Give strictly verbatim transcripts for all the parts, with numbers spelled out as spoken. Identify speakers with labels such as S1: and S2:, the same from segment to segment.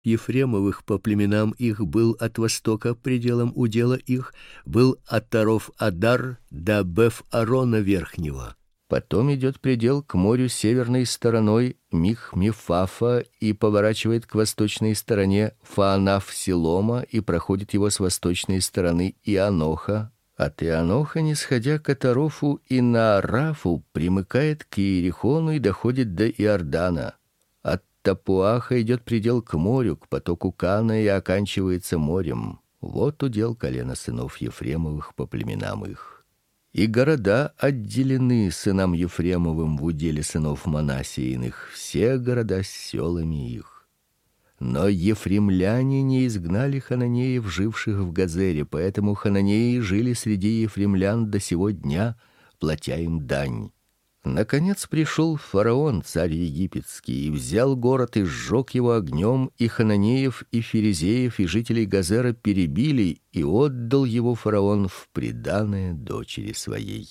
S1: Ефремовых по племенам их был от востока, пределом удела их был от Таров-Адар до Беф-Арона верхнего.
S2: Потом идет предел к морю северной стороной Мих-Мефафа и поворачивает к восточной стороне Фаанав-Силома и проходит его с восточной стороны Ианоха. От Ианоха, нисходя к Атарофу и Наарафу, примыкает к Иерихону и доходит до Иордана. От Тапуаха идет предел к морю, к потоку Кана и оканчивается морем. Вот удел колена сынов Ефремовых по племенам их. И города отделены сынам Ефремовым в уделе сынов Манассииных, все города с селами их. Но ефремляне не изгнали хананеев, живших в Газере, поэтому хананеи жили среди ефремлян до сего дня, платя им дань. Наконец пришел фараон, царь египетский, и взял город и сжег его огнем, и хананеев, и ферезеев, и жителей Газера перебили, и отдал его фараон в приданое дочери своей.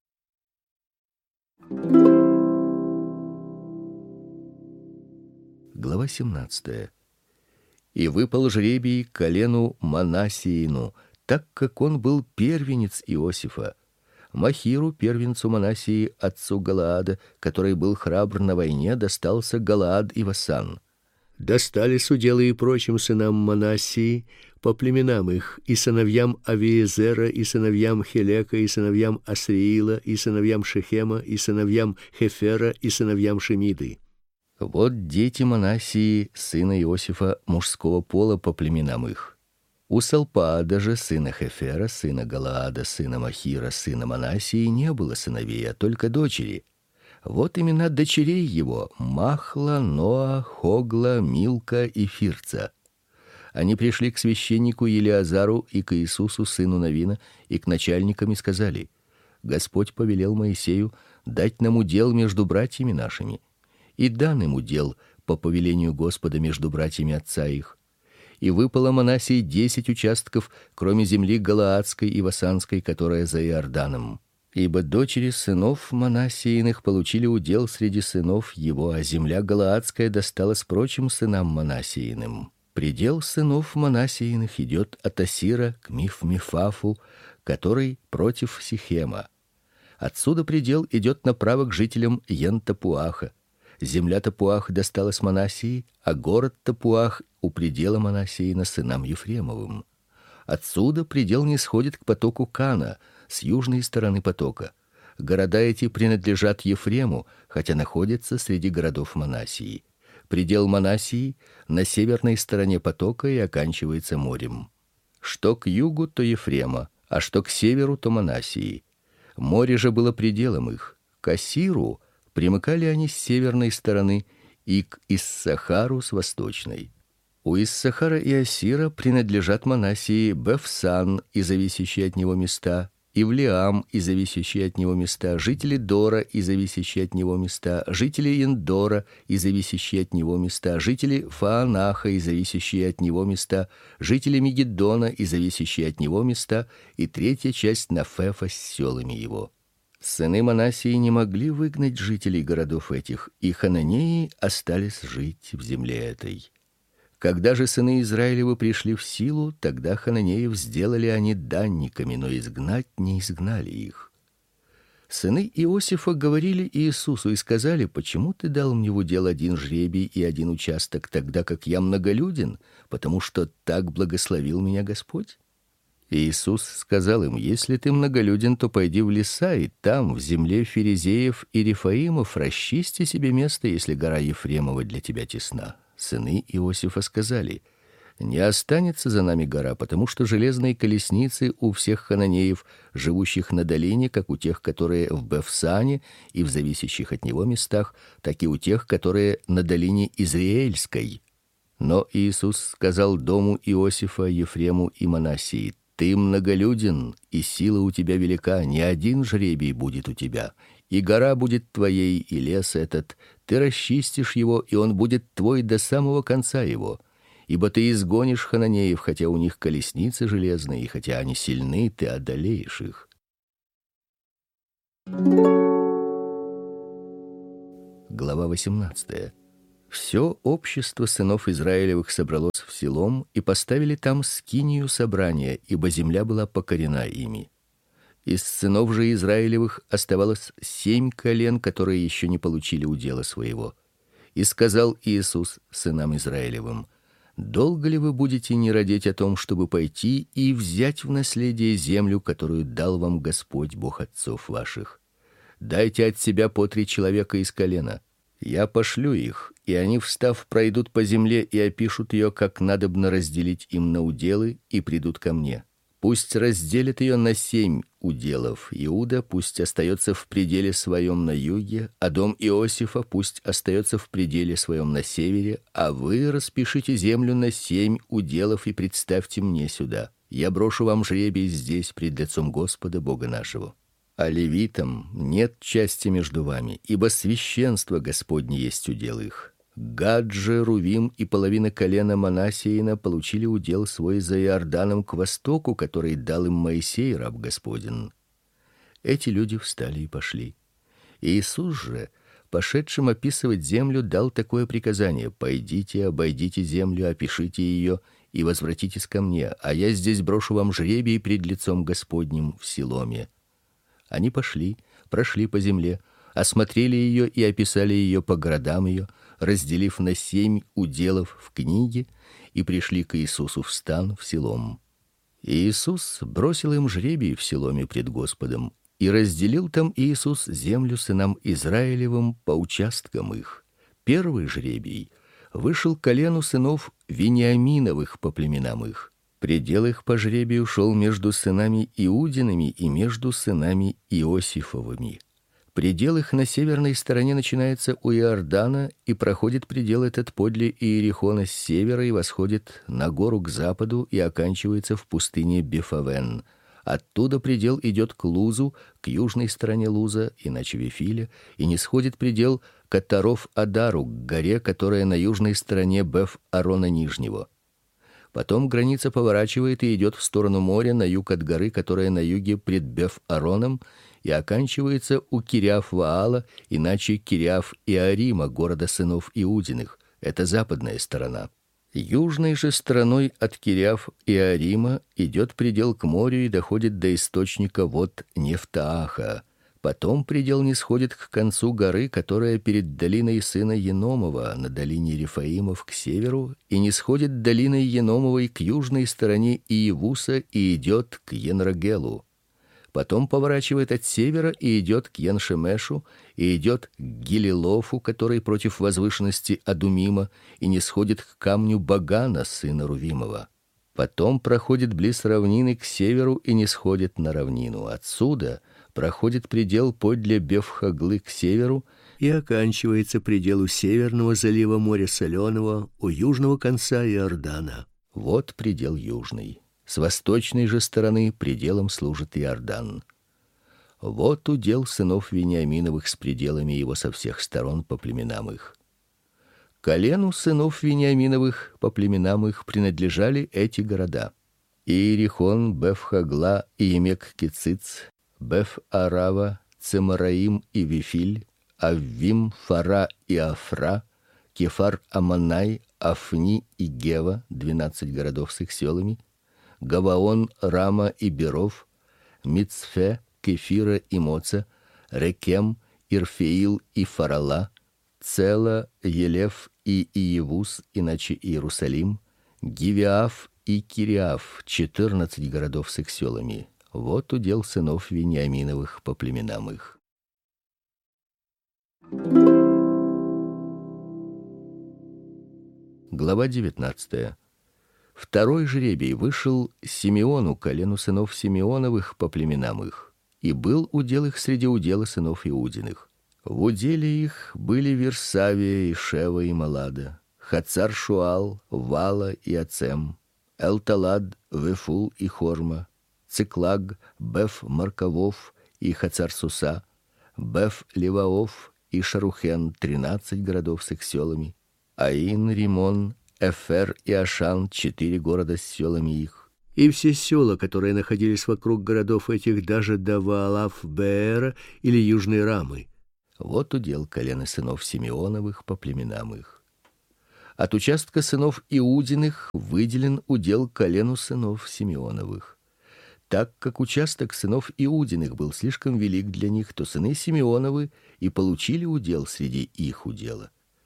S2: Глава семнадцатая. И выпал жребий колену Манассиину, так как он был первенец Иосифа. Махиру, первенцу Манассии, отцу Галаада, который был храбр на войне, достался Галаад и Васан.
S1: Достались уделы и прочим сынам Манассии по племенам их, и сыновьям Авиезера, и сыновьям Хелека, и сыновьям Асриила, и сыновьям Шехема, и сыновьям Хефера, и сыновьям Шемиды.
S2: Вот дети Манассии, сына Иосифа, мужского пола по племенам их. У Салпаада же, сына Хефера, сына Галаада, сына Махира, сына Манассии, не было сыновей, а только дочери. Вот имена дочерей его: Махла, Ноа, Хогла, Милка и Фирца. Они пришли к священнику Елиазару и к Иисусу, сыну Навина, и к начальникам и сказали: Господь повелел Моисею дать нам удел между братьями нашими. И дан им удел по повелению Господа между братьями отца их. И выпало Манассии десять участков, кроме земли галаадской и васанской, которая за Иорданом. Ибо дочери сынов Манассииных получили удел среди сынов его, а земля галаадская досталась прочим сынам Манассииным. Предел сынов Манассииных идет от Асира к Миф-Мифафу, который против Сихема. Отсюда предел идет направо к жителям Ен-Тапуаха. Земля Тапуах досталась Манассии, а город Тапуах у предела Манассии на сынам Ефремовым. Отсюда предел нисходит к потоку Кана с южной стороны потока. Города эти принадлежат Ефрему, хотя находятся среди городов Манассии. Предел Манассии на северной стороне потока и оканчивается морем. Что к югу, то Ефрема, а что к северу, то Манассии. Море же было пределом их. К Асиру примыкали они с северной стороны и к Иссахару с восточной. У Иссахара и Асира принадлежат Манассии Бефсан и зависящие от него места, Ивлеам и зависящие от него места, жители Дора и зависящие от него места, жители Индора и зависящие от него места, жители Фаанаха и зависящие от него места, жители Мегиддона и зависящие от него места, и третья часть Нафефа с селами его. Сыны Манассии не могли выгнать жителей городов этих, и хананеи остались жить в земле этой. Когда же сыны Израилевы пришли в силу, тогда хананеев сделали они данниками, но изгнать не изгнали их. Сыны Иосифа говорили Иисусу и сказали: почему ты дал мне в удел один жребий и один участок, тогда как я многолюден, потому что так благословил меня Господь? Иисус сказал им: если ты многолюден, то пойди в леса, и там, в земле ферезеев и рефаимов, расчисти себе место, если гора Ефремова для тебя тесна. Сыны Иосифа сказали: не останется за нами гора, потому что железные колесницы у всех хананеев, живущих на долине, как у тех, которые в Бефсане и в зависящих от него местах, так и у тех, которые на долине Израильской. Но Иисус сказал дому Иосифа, Ефрему и Манассии: ты многолюден, и сила у тебя велика, не один жребий будет у тебя, и гора будет твоей, и лес этот, ты расчистишь его, и он будет твой до самого конца его. Ибо ты изгонишь хананеев, хотя у них колесницы железные, и хотя они сильны, ты одолеешь их. Глава восемнадцатая. Все общество сынов Израилевых собралось в Силом и поставили там скинию собрания, ибо земля была покорена ими. Из сынов же Израилевых оставалось семь колен, которые еще не получили удела своего. И сказал Иисус сынам Израилевым: долго ли вы будете не радеть о том, чтобы пойти и взять в наследие землю, которую дал вам Господь Бог отцов ваших? Дайте от себя по три человека из колена. Я пошлю их, и они, встав, пройдут по земле и опишут ее, как надобно разделить им на уделы, и придут ко мне. Пусть разделят ее на семь уделов. Иуда пусть остается в пределе своем на юге, а дом Иосифа пусть остается в пределе своем на севере, а вы распишите землю на семь уделов и представьте мне сюда. Я брошу вам жребий здесь пред лицом Господа Бога нашего. А левитам нет части между вами, ибо священство Господне есть удел их. Гад же, Рувим и половина колена Манассеина получили удел свой за Иорданом к востоку, который дал им Моисей, раб Господень. Эти люди встали и пошли. Иисус же, пошедшим описывать землю, дал такое приказание: пойдите, обойдите землю, опишите ее и возвратитесь ко мне, а я здесь брошу вам жребий пред лицом Господним в Силоме. Они пошли, прошли по земле, осмотрели ее и описали ее по городам ее, разделив на семь уделов в книге, и пришли к Иисусу в стан в Силом. И Иисус бросил им жребий в Силоме пред Господом, и разделил там Иисус землю сынам Израилевым по участкам их. Первый жребий вышел колену сынов Вениаминовых по племенам их. Предел их по жребию шел между сынами Иудиными и между сынами Иосифовыми. Предел их на северной стороне начинается у Иордана, и проходит предел этот подле Иерихона с севера и восходит на гору к западу и оканчивается в пустыне Бефавен. Оттуда предел идет к Лузу, к южной стороне Луза, иначе Вифиля, и не сходит предел к Атаров-Адару, к горе, которая на южной стороне Беф-Арона Нижнего. Потом граница поворачивает и идет в сторону моря на юг от горы, которая на юге пред Беф-Ароном, и оканчивается у Кириаф-Ваала, иначе Кириаф-Иарима, города сынов Иудиных. Это западная сторона. Южной же стороной от Кириаф-Иарима идет предел к морю и доходит до источника вод Нефтааха. Потом предел нисходит к концу горы, которая перед долиной сына Еномова, на долине Рефаимов к северу, и нисходит долиной Еномовой к южной стороне Иевуса и идет к Енрогелу. Потом поворачивает от севера и идет к Яншемешу, и идет к Гилелофу, который против возвышенности Адумима, и нисходит к камню Багана, сына Рувимова. Потом проходит близ равнины к северу и нисходит на равнину. Отсюда проходит предел подле Бефхаглы к северу
S1: и оканчивается пределу северного залива моря Соленого у южного конца Иордана.
S2: Вот предел южный. С восточной же стороны пределом служит Иордан. Вот удел сынов Вениаминовых с пределами его со всех сторон по племенам их. Колену сынов Вениаминовых по племенам их принадлежали эти города: Иерихон, Бефхагла и Емек-Кициц, Беф-Арава, Цемараим и Вифиль, Аввим, Фара и Афра, Кефар-Аманай, Афни и Гева, двенадцать городов с их селами, Гаваон, Рама и Беров, Мицфе, Кефира и Моца, Рекем, Ирфеил и Фарала, Цела, Елев и Иевус, иначе Иерусалим, Гивеаф и Кириаф, четырнадцать городов с их селами. Вот удел сынов Вениаминовых по племенам их. Глава девятнадцатая. Второй жребий вышел Симеону, колену сынов Симеоновых по племенам их, и был удел их среди удела сынов Иудиных. В уделе их были Версавия и Шева и Малада, Хацар-Шуал, Вала и Ацем, Элталад, Вефул и Хорма, Циклаг, Беф-Маркавов и Хацар-Суса, Беф-Ливаов и Шарухен, тринадцать городов с их селами, Аин, Римон, Эфер и Ашан, четыре города с селами их.
S1: И все села, которые находились вокруг городов этих, даже до Ваалаф-Беэра или Южной Рамы.
S2: Вот удел колена сынов Симеоновых по племенам их. От участка сынов Иудиных выделен удел колену сынов Симеоновых. Так как участок сынов Иудиных был слишком велик для них, то сыны Симеоновы и получили удел среди их удела.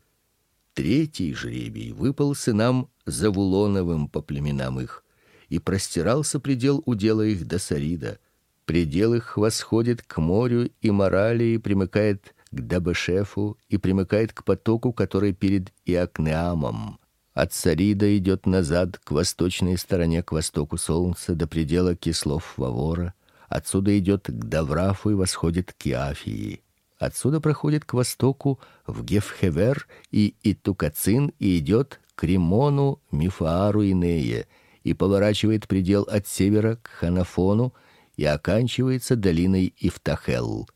S2: Третий жребий выпал сынам Завулоновым по племенам их, и простирался предел удела их до Сарида. Предел их восходит к морю и Моралии, примыкает к Дабешефу и примыкает к потоку, который перед Иокнеамом. От Сарида идет назад к восточной стороне, к востоку солнца, до предела Кислов-Вавора. Отсюда идет к Даврафу и восходит к Иафии. Отсюда проходит к востоку в Гефхевер и Итукацин и идет к Римону, Мифаару и Нее, и поворачивает предел от севера к Ханафону и оканчивается долиной Ифтахел.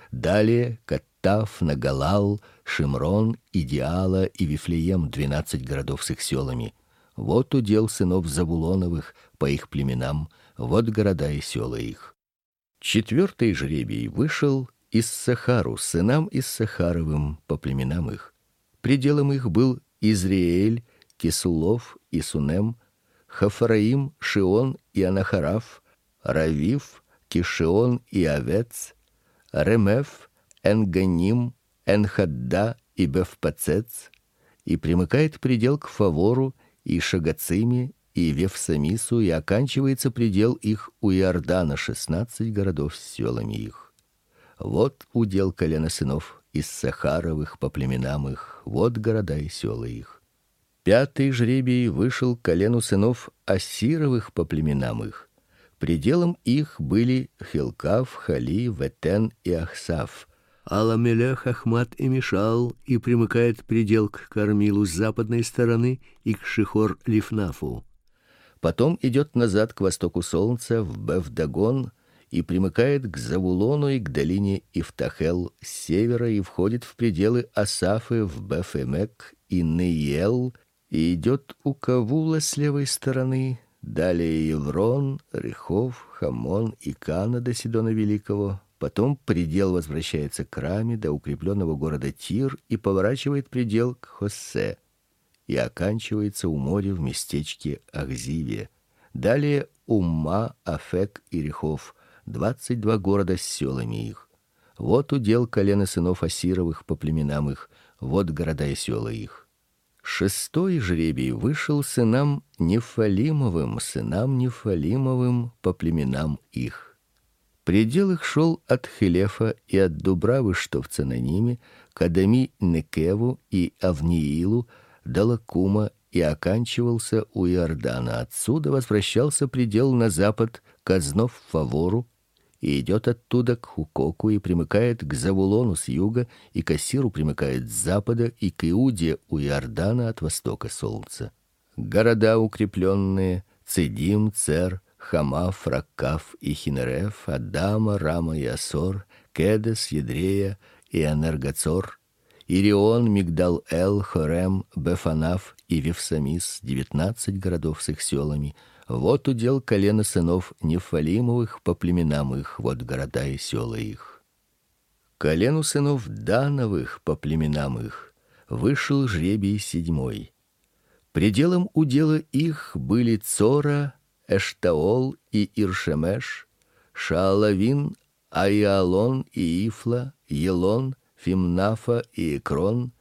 S2: Далее Каттаф, Нагалал, Шимрон, Идиала и Вифлеем, двенадцать городов с их селами. Вот удел сынов Завулоновых по их племенам, вот города и села их. Четвертый жребий вышел Иссахару, сынам Иссахаровым по племенам их. Пределом их был Изриэль, Кисулов и Сунем, Хафараим, Шион и Анахараф, Равив, Кишион и Авец, Ремеф, Энганим, Энхадда и Бефпацец, и примыкает предел к Фавору и Шагациме и Вевсамису, и оканчивается предел их у Иордана, шестнадцать городов с селами их. Вот удел колена сынов Иссахаровых по племенам их, вот города и села их. Пятый жребий вышел к колену сынов Ассировых по племенам их. Пределом их были Хилкав, Хали, Ветен и Ахсав.
S1: Аламелех, Ахмат и Мишал, и примыкает предел к Кармилу с западной стороны и к Шихор-Лифнафу.
S2: Потом идет назад к востоку солнца в Бефдагон и примыкает к Завулону и к долине Ифтахел с севера и входит в пределы Асафы в Бефемек и Нейел и идет у Кавула с левой стороны. Далее Еврон, Рехов, Хамон и Кана до Сидона Великого. Потом предел возвращается к Раме до укрепленного города Тир и поворачивает предел к Хоссе и оканчивается у моря в местечке Ахзиве. Далее Умма, Афек и Рехов, двадцать два города с селами их. Вот удел колена сынов Ассировых по племенам их, вот города и села их. Шестой жребий вышел сынам Нефалимовым, сынам Нефалимовым по племенам их. Предел их шел от Хелефа и от Дубравы, что в Цананиме, к Адами-Некеву и Авниилу, до Лакума и оканчивался у Иордана. Отсюда возвращался предел на запад к Азнов-Фавору и идет оттуда к Хукоку и примыкает к Завулону с юга, и к Ассиру примыкает с запада, и к Иуде у Иордана от востока солнца. Города укрепленные: Цидим, Цер, Хама, Фраккав и Хинереф, Адама, Рама и Асор, Кедес, Едрея и Энергацор, Ирион, Мигдал-Эл, Хорем, Бефанаф и Вевсамис, девятнадцать городов с их селами. Вот удел колена сынов Нефалимовых по племенам их, вот города и села их. Колену сынов Дановых по племенам их вышел жребий седьмой. Пределом удела их были Цора, Эштаол и Иршемеш, Шаалавин, Аиалон и Ифла, Елон, Фимнафа и Экрон,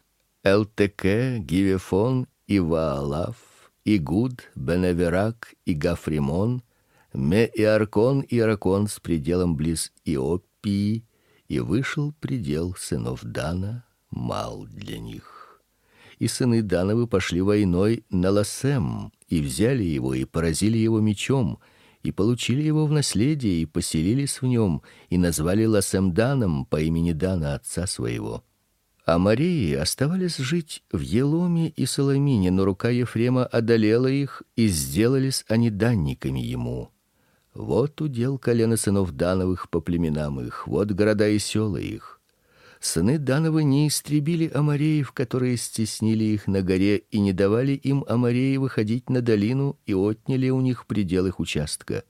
S2: Элтеке, Гивефон и Ваалав, Игуд, Беневерак и Гафримон, Ме-Иаркон и Иракон с пределом близ Иопии, и вышел предел сынов Дана мал для них. И сыны Дановы пошли войной на Ласем, и взяли его, и поразили его мечом, и получили его в наследие, и поселились в нем, и назвали Ласем Даном по имени Дана отца своего. Амореи оставались жить в Еломе и Соломине, но рука Ефрема одолела их, и сделались они данниками ему. Вот удел колена сынов Дановых по племенам их, вот города и села их. Сыны Дановы не истребили амореев, которые стеснили их на горе, и не давали им амореи выходить на долину, и отняли у них предел их участка.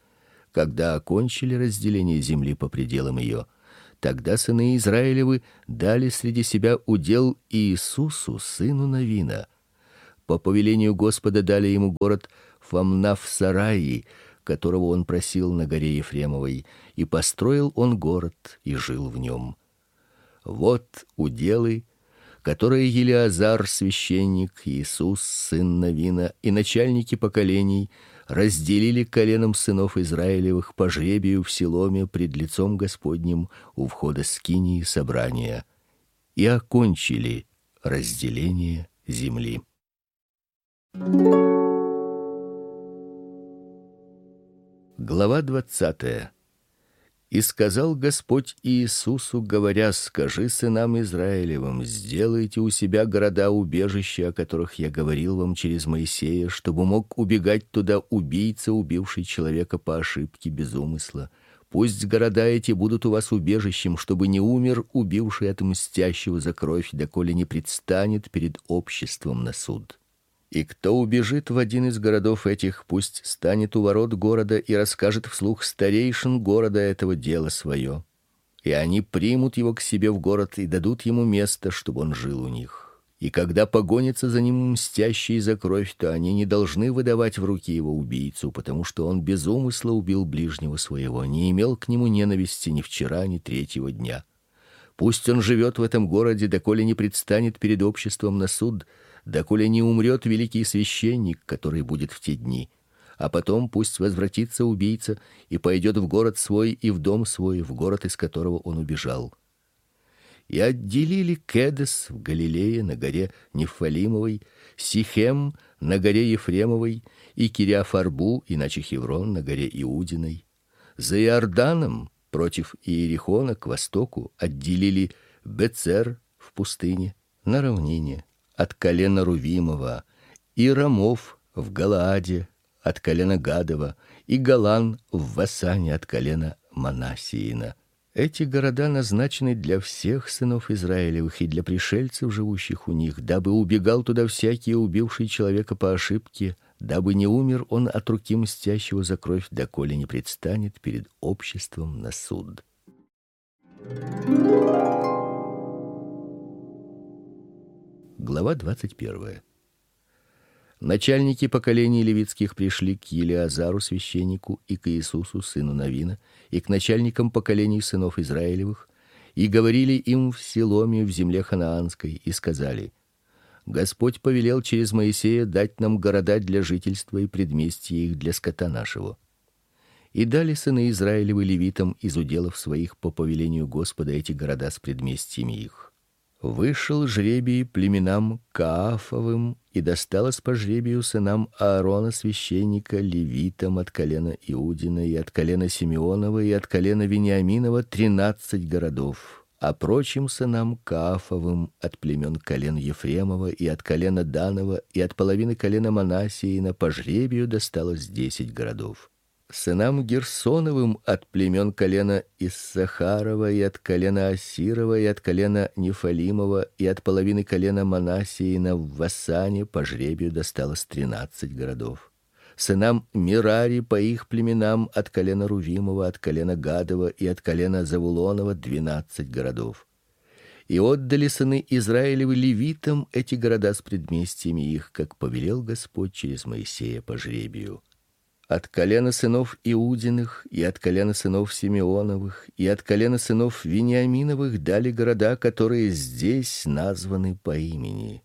S2: Когда окончили разделение земли по пределам ее, тогда сыны Израилевы дали среди себя удел Иисусу, сыну Навина. по повелению Господа дали ему город Фамнав-Сараи, которого он просил на горе Ефремовой, и построил он город и жил в нем. Вот уделы, которые Елиазар священник, Иисус сын Навина и начальники поколений разделили коленам сынов Израилевых по жребию в Силоме пред лицом Господним у входа скинии собрания, и окончили разделение земли. Глава двадцатая. И сказал Господь Иисусу, говоря: скажи сынам Израилевым: сделайте у себя города-убежища, о которых я говорил вам через Моисея, чтобы мог убегать туда убийца, убивший человека по ошибке без умысла. Пусть города эти будут у вас убежищем, чтобы не умер убивший от мстящего за кровь, доколе не предстанет перед обществом на суд. И кто убежит в один из городов этих, пусть станет у ворот города и расскажет вслух старейшин города этого дело свое. И они примут его к себе в город и дадут ему место, чтобы он жил у них. И когда погонится за ним мстящий за кровь, то они не должны выдавать в руки его убийцу, потому что он без умысла убил ближнего своего, не имел к нему ненависти ни вчера, ни третьего дня. Пусть он живет в этом городе, доколе не предстанет перед обществом на суд, доколе не умрет великий священник, который будет в те дни. А потом пусть возвратится убийца и пойдет в город свой и в дом свой, в город, из которого он убежал. И отделили Кедес в Галилее на горе Нефалимовой, Сихем на горе Ефремовой и Кириафарбу, иначе Хеврон, на горе Иудиной. За Иорданом против Иерихона к востоку отделили Бецер в пустыне на равнине от колена Рувимова, и Рамов в Галааде от колена Гадова, и Голан в Васане от колена Манассиина. Эти города назначены для всех сынов Израилевых и для пришельцев, живущих у них, дабы убегал туда всякий, убивший человека по ошибке, дабы не умер он от руки мстящего за кровь, доколе не предстанет перед обществом на суд. Глава двадцать первая. Начальники поколений левитских пришли к Елиазару священнику и к Иисусу сыну Навина и к начальникам поколений сынов Израилевых и говорили им в Силоме в земле ханаанской и сказали: Господь повелел через Моисея дать нам города для жительства и предместья их для скота нашего. И дали сыны Израилевы левитам из уделов своих по повелению Господа эти города с предместьями их. Вышел жребий племенам Каафовым, и досталось по жребию сынам Аарона священника левитам от колена Иудина и от колена Симеонова и от колена Вениаминова тринадцать городов, а прочим сынам Каафовым от племен колен Ефремова и от колена Данова и от половины колена Манассиина по жребию досталось десять городов. Сынам Герсоновым от племен колена Иссахарова и от колена Асирова и от колена Нефалимова и от половины колена Манассиина в Васане по жребию досталось тринадцать городов. Сынам Мерари по их племенам от колена Рувимова, от колена Гадова и от колена Завулонова двенадцать городов. И отдали сыны Израилевы левитам эти города с предместьями их, как повелел Господь через Моисея по жребию. От колена сынов Иудиных и от колена сынов Симеоновых и от колена сынов Вениаминовых дали города, которые здесь названы по имени.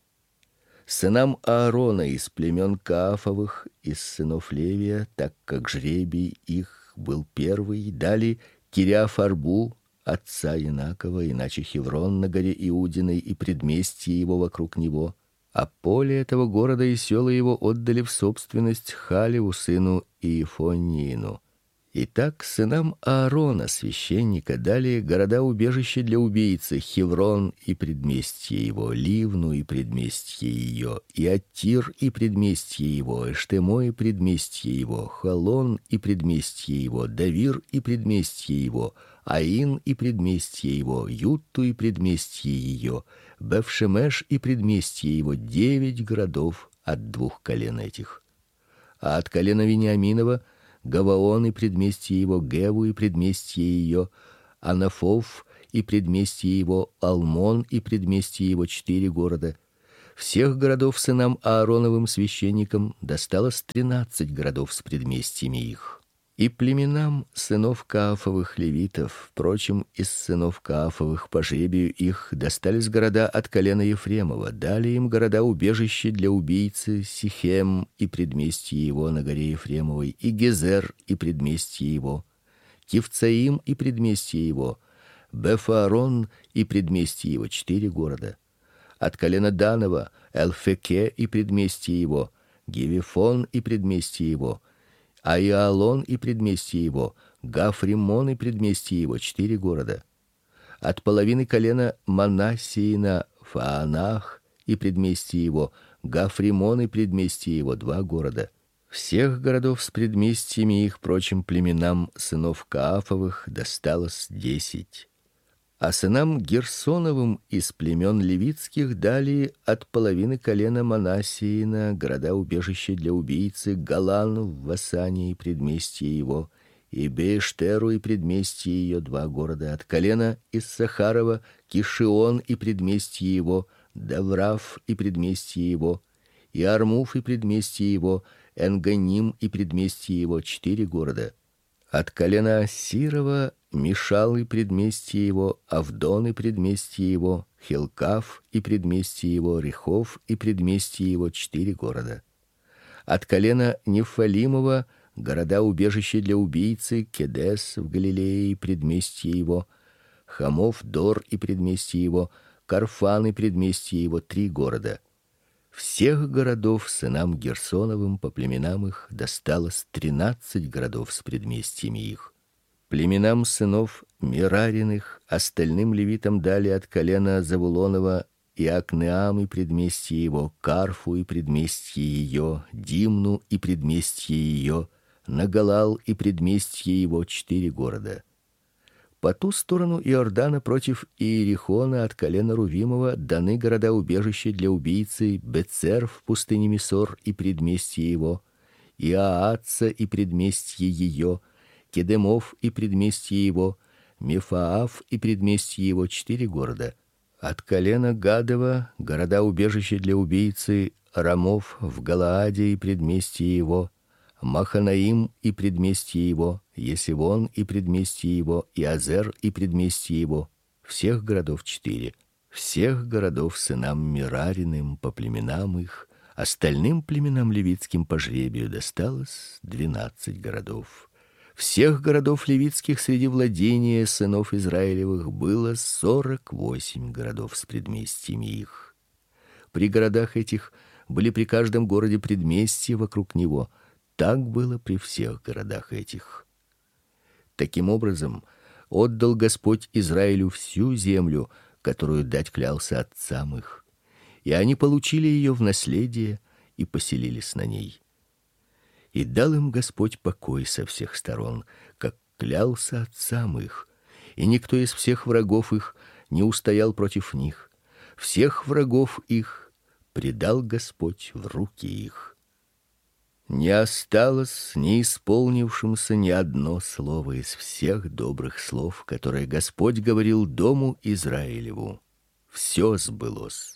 S2: Сынам Аарона из племен Каафовых, из сынов Левия, так как жребий их был первый, дали Кириафарбу, отца Инакова, иначе Хеврон на горе Иудиной и предместье его вокруг него, а поле этого города и села его отдали в собственность Халеву сыну Иефониину. Итак, сынам Аарона священника дали города-убежища для убийцы: Хеврон и предместье его, Ливну и предместье ее, и Аттир и предместье его, Эштемо и предместье его, Холон и предместье его, Давир и предместье его, Аин и предместье его, Ютту и предместье ее, Бефшемеш и предместье его, девять городов от двух колен этих. А от колена Вениаминова Гаваон и предместье его, Геву и предместье ее, Анафов и предместье его, Алмон и предместье его, четыре города. Всех городов сынам Аароновым священникам досталось тринадцать городов с предместьями их. И племенам сынов Каафовых левитов, впрочем, из сынов Каафовых по жребию их достались города от колена Ефремова, дали им города убежище для убийцы Сихем и предместье его на горе Ефремовой, и Гезер и предместье его, Кивцаим и предместье его, Бефаарон и предместье его, четыре города. От колена Данова Элфеке и предместье его, Гивефон и предместье его, Аиалон и предместье его, Гафримон и предместье его, четыре города. От половины колена Манассиина Фаанах и предместье его, Гафримон и предместье его, два города. Всех городов с предместьями их прочим племенам сынов Каафовых досталось десять. А сынам Герсоновым из племен левитских дали от половины колена Манассиина города убежище для убийцы Галан в Васане и предместье его, и Беештеру и предместье ее, два города. От колена Иссахарова Кишион и предместье его, Даврав и предместье его, и Армуф и предместье его, Энганим и предместье его, четыре города. От колена Ассирова Мишал и предместье его, Авдон и предместье его, Хилкав и предместье его, Рехов и предместье его, четыре города. От колена Нефалимова города убежище для убийцы Кедес в Галилее и предместье его, Хамов Дор и предместье его, Карфан и предместье его, три города. Всех городов сынам Герсоновым по племенам их досталось тринадцать городов с предместьями их. Племенам сынов Мерариных остальным левитам дали от колена Завулонова Иакнеам и предместье его, Карфу и предместье ее, Димну и предместье ее, Нагалал и предместье его, четыре города. По ту сторону Иордана против Иерихона от колена Рувимова даны города убежище для убийцы Бецер в пустыне Мисор и предместье его, Иааца и предместье ее, Кедемов и предместье его, Мефаав и предместье его, четыре города. От колена Гадова города убежище для убийцы Рамов в Галааде и предместье его, Маханаим и предместье его, Есивон и предместье его, Иазер и предместье его, всех городов четыре. Всех городов сынам Мерариным по племенам их, остальным племенам левитским по жребию досталось двенадцать городов. Всех городов левитских среди владения сынов Израилевых было сорок восемь городов с предместьями их. При городах этих были при каждом городе предместья вокруг него. Так было при всех городах этих. Таким образом, отдал Господь Израилю всю землю, которую дать клялся отцам их, и они получили ее в наследие и поселились на ней. И дал им Господь покой со всех сторон, как клялся отцам их, и никто из всех врагов их не устоял против них. Всех врагов их предал Господь в руки их. Не осталось не исполнившимся ни одно слово из всех добрых слов, которые Господь говорил дому Израилеву. Все сбылось.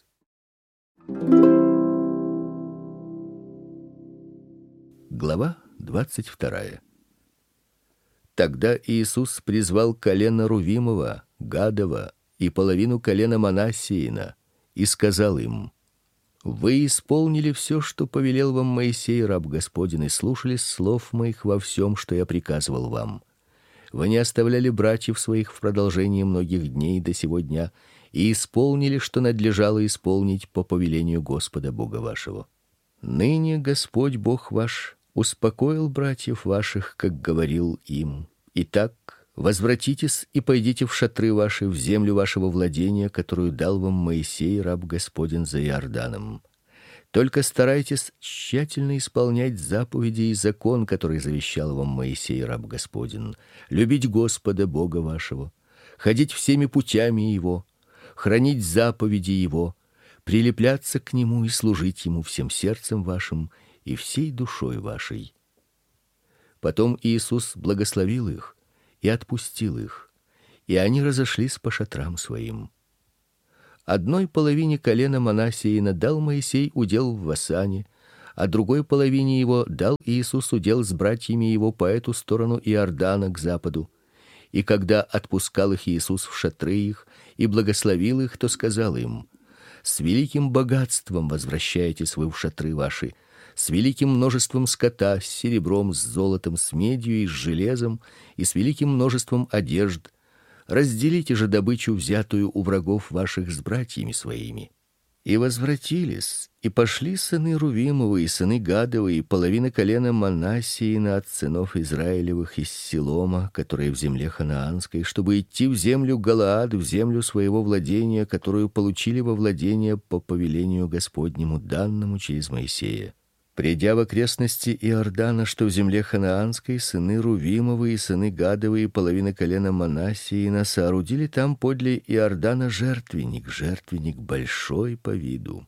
S2: Глава двадцать вторая. Тогда Иисус призвал колено Рувимова, Гадова и половину колена Манассиина и сказал им: Вы исполнили все, что повелел вам Моисей, раб Господень, и слушались слов моих во всем, что я приказывал вам. Вы не оставляли братьев своих в продолжении многих дней до сего дня и исполнили, что надлежало исполнить по повелению Господа Бога вашего. Ныне Господь Бог ваш успокоил братьев ваших, как говорил им. Итак, возвратитесь и пойдите в шатры ваши, в землю вашего владения, которую дал вам Моисей, раб Господень, за Иорданом. Только старайтесь тщательно исполнять заповеди и закон, который завещал вам Моисей, раб Господень, любить Господа Бога вашего, ходить всеми путями его, хранить заповеди его, прилепляться к нему и служить ему всем сердцем вашим и всей душой вашей. Потом Иисус благословил их и отпустил их, и они разошлись по шатрам своим. Одной половине колена Манассиина дал Моисей удел в Васане, а другой половине его дал Иисус удел с братьями его по эту сторону Иордана к западу. И когда отпускал их Иисус в шатры их и благословил их, то сказал им: с великим богатством возвращаетесь вы в шатры ваши, с великим множеством скота, с серебром, с золотом, с медью и с железом, и с великим множеством одежд. Разделите же добычу, взятую у врагов ваших, с братьями своими. И возвратились, и пошли сыны Рувимовы и сыны Гадовы, и половина колена Манассиина от сынов Израилевых из Силома, которое в земле ханаанской, чтобы идти в землю Галаад, в землю своего владения, которую получили во владение по повелению Господнему, данному через Моисея. Придя в окрестности Иордана, что в земле ханаанской, сыны Рувимовы и сыны Гадовы и половина колена Манассиина соорудили там подле Иордана жертвенник, жертвенник большой по виду.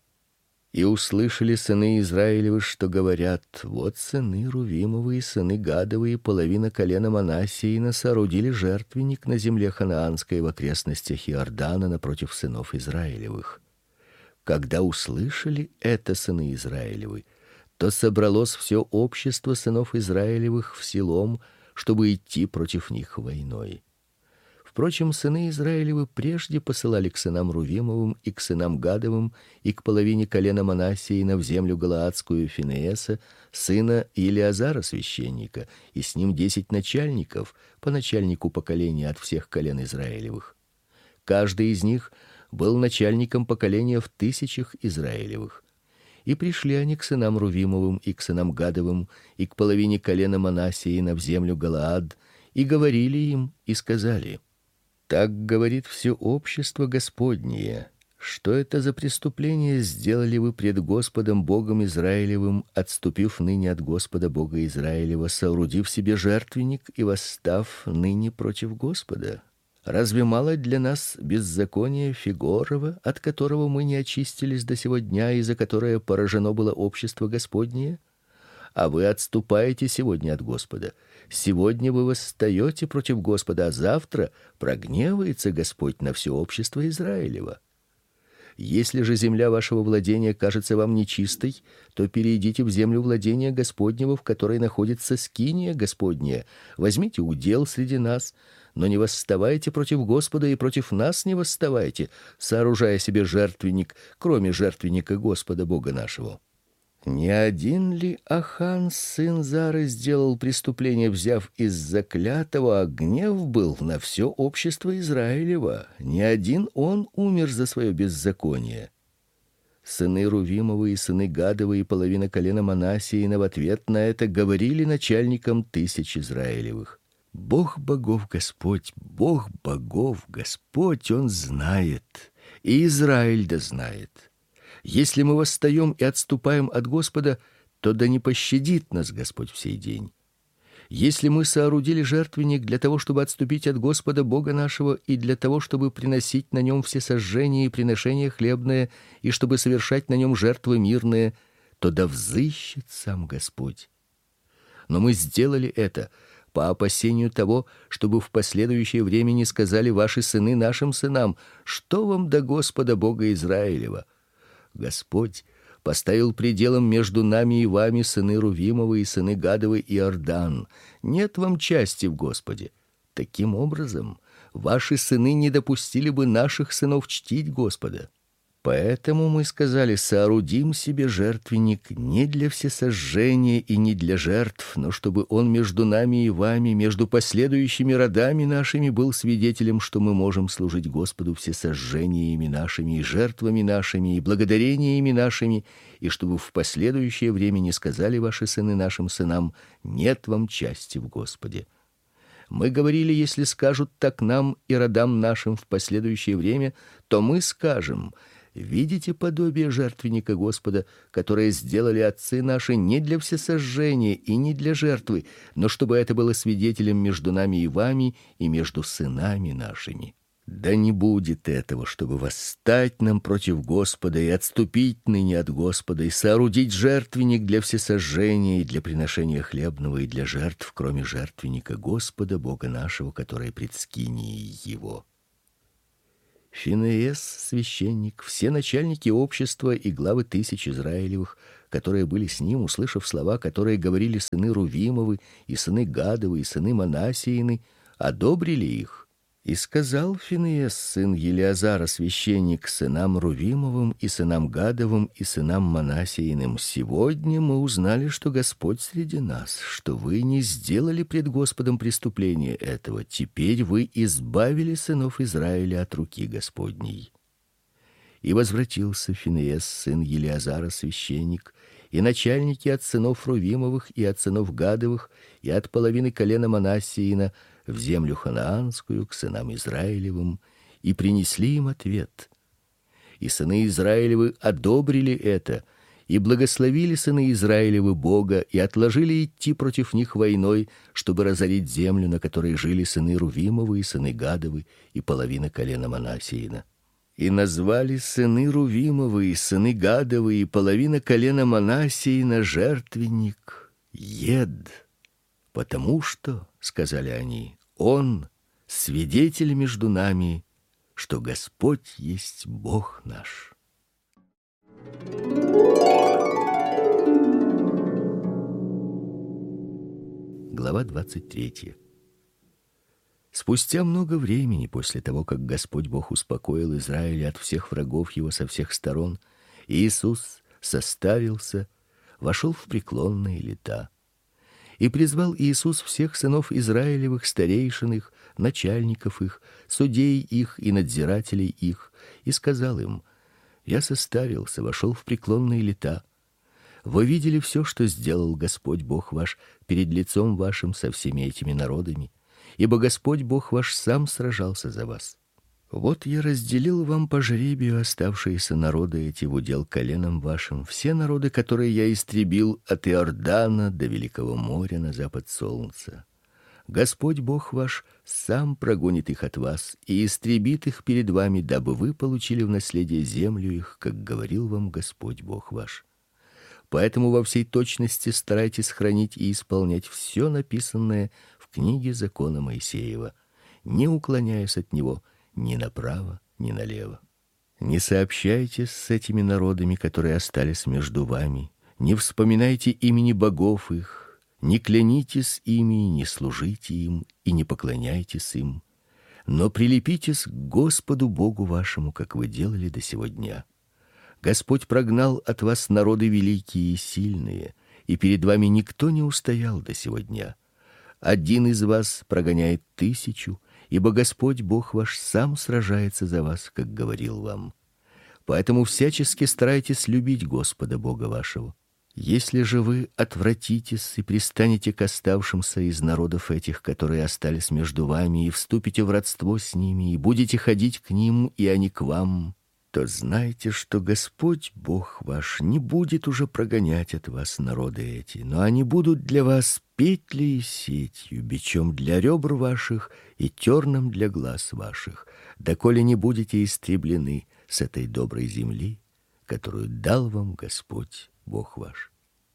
S2: И услышали сыны Израилевы, что говорят: вот сыны Рувимовы и сыны Гадовы и половина колена Манассиина соорудили жертвенник на земле ханаанской в окрестностях Иордана напротив сынов Израилевых. Когда услышали это сыны Израилевы, то собралось все общество сынов Израилевых в Силом, чтобы идти против них войной. Впрочем, сыны Израилевы прежде посылали к сынам Рувимовым и к сынам Гадовым и к половине колена Манассиина в землю галаадскую Финееса, сына Илиазара священника, и с ним десять начальников, по начальнику поколения от всех колен Израилевых. Каждый из них был начальником поколения в тысячах Израилевых. И пришли они к сынам Рувимовым и к сынам Гадовым и к половине колена Манассиина в землю Галаад, и говорили им и сказали: так говорит все общество Господнее, что это за преступление сделали вы пред Господом Богом Израилевым, отступив ныне от Господа Бога Израилева, соорудив себе жертвенник и восстав ныне против Господа? Разве мало для нас беззакония Фигорова, от которого мы не очистились до сего дня и за которое поражено было общество Господнее? А вы отступаете сегодня от Господа. Сегодня вы восстаете против Господа, а завтра прогневается Господь на все общество Израилева. Если же земля вашего владения кажется вам нечистой, то перейдите в землю владения Господнего, в которой находится скиния Господня. Возьмите удел среди нас, но не восставайте против Господа и против нас не восставайте, сооружая себе жертвенник, кроме жертвенника Господа Бога нашего. Не один ли Ахан, сын Зары, сделал преступление, взяв из заклятого, а гнев был на все общество Израилева? Не один он умер за свое беззаконие. Сыны Рувимовы и сыны Гадовы и половина колена Манассиина в ответ на это говорили начальникам тысяч Израилевых: Бог богов Господь, Бог богов Господь, Он знает, и Израиль да знает. Если мы восстаем и отступаем от Господа, то да не пощадит нас Господь в сей день. Если мы соорудили жертвенник для того, чтобы отступить от Господа Бога нашего, и для того, чтобы приносить на нем все сожжения и приношения хлебные, и чтобы совершать на нем жертвы мирные, то да взыщет сам Господь. Но мы сделали это по опасению того, чтобы в последующее время не сказали ваши сыны нашим сынам: что вам до Господа Бога Израилева? Господь поставил пределом между нами и вами, сыны Рувимовы и сыны Гадовы, Иордан. Нет вам части в Господе. Таким образом, ваши сыны не допустили бы наших сынов чтить Господа. Поэтому мы сказали: соорудим себе жертвенник не для всесожжения и не для жертв, но чтобы он между нами и вами, между последующими родами нашими, был свидетелем, что мы можем служить Господу всесожжениями нашими и жертвами нашими и благодарениями нашими, и чтобы в последующее время не сказали ваши сыны нашим сынам: нет вам части в Господе. Мы говорили: если скажут так нам и родам нашим в последующее время, то мы скажем: видите подобие жертвенника Господа, которое сделали отцы наши не для всесожжения и не для жертвы, но чтобы это было свидетелем между нами и вами и между сынами нашими. Да не будет этого, чтобы восстать нам против Господа и отступить ныне от Господа и соорудить жертвенник для всесожжения и для приношения хлебного и для жертв, кроме жертвенника Господа Бога нашего, который пред скинией его. Финеес, священник, все начальники общества и главы тысяч Израилевых, которые были с ним, услышав слова, которые говорили сыны Рувимовы и сыны Гадовы и сыны Манассиины, одобрили их. И сказал Финеес, сын Елиазара, священник, сынам Рувимовым и сынам Гадовым и сынам Манассииным: сегодня мы узнали, что Господь среди нас, что вы не сделали пред Господом преступления этого. Теперь вы избавили сынов Израиля от руки Господней. И возвратился Финеес, сын Елиазара, священник, и начальники от сынов Рувимовых и от сынов Гадовых и от половины колена Манассиина в землю ханаанскую к сынам Израилевым, и принесли им ответ. И сыны Израилевы одобрили это, и благословили сыны Израилевы Бога, и отложили идти против них войной, чтобы разорить землю, на которой жили сыны Рувимовы и сыны Гадовы и половина колена Манассиина. И назвали сыны Рувимовы и сыны Гадовы и половина колена Манассиина жертвенник Ед, потому что, сказали они, он свидетель между нами, что Господь есть Бог наш. Глава двадцать третья. Спустя много времени после того, как Господь Бог успокоил Израиль от всех врагов его со всех сторон, Иисус состарился, вошел в преклонные лета. И призвал Иисус всех сынов Израилевых, старейшин их, начальников их, судей их и надзирателей их, и сказал им: я состарился, вошел в преклонные лета. Вы видели все, что сделал Господь Бог ваш перед лицом вашим со всеми этими народами, ибо Господь Бог ваш сам сражался за вас. Вот я разделил вам по жребию оставшиеся народы эти в удел коленам вашим, все народы, которые я истребил от Иордана до Великого моря на запад солнца. Господь Бог ваш сам прогонит их от вас и истребит их перед вами, дабы вы получили в наследие землю их, как говорил вам Господь Бог ваш. Поэтому во всей точности старайтесь хранить и исполнять все написанное в книге закона Моисеева, не уклоняясь от него ни направо, ни налево. Не сообщайтесь с этими народами, которые остались между вами, не вспоминайте имени богов их, не клянитесь ими, не служите им и не поклоняйтесь им, но прилепитесь к Господу Богу вашему, как вы делали до сего дня. Господь прогнал от вас народы великие и сильные, и перед вами никто не устоял до сего дня. Один из вас прогоняет тысячу, ибо Господь Бог ваш сам сражается за вас, как говорил вам. Поэтому всячески старайтесь любить Господа Бога вашего. Если же вы отвратитесь и пристанете к оставшимся из народов этих, которые остались между вами, и вступите в родство с ними, и будете ходить к ним, и они к вам, то знайте, что Господь Бог ваш не будет уже прогонять от вас народы эти, но они будут для вас петлей и сетью, бичом для ребр ваших и терном для глаз ваших, доколе не будете истреблены с этой доброй земли, которую дал вам Господь Бог ваш.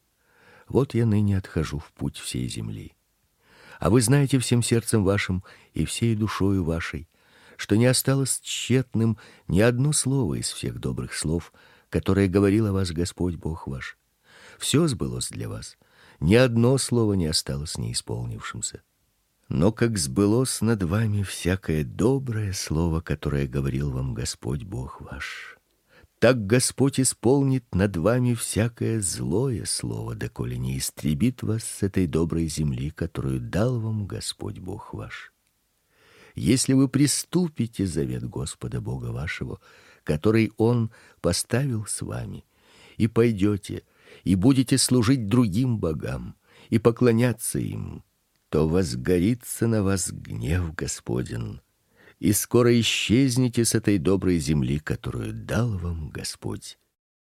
S2: Вот я ныне отхожу в путь всей земли. А вы знаете всем сердцем вашим и всей душою вашей, что не осталось тщетным ни одно слово из всех добрых слов, которые говорил о вас Господь Бог ваш. Все сбылось для вас, ни одно слово не осталось неисполнившимся. Но как сбылось над вами всякое доброе слово, которое говорил вам Господь Бог ваш, так Господь исполнит над вами всякое злое слово, доколе не истребит вас с этой доброй земли, которую дал вам Господь Бог ваш. Если вы приступите завет Господа Бога вашего, который Он поставил с вами, и пойдете, и будете служить другим богам, и поклоняться им, то возгорится на вас гнев Господень, и скоро исчезнете с этой доброй земли, которую дал вам Господь.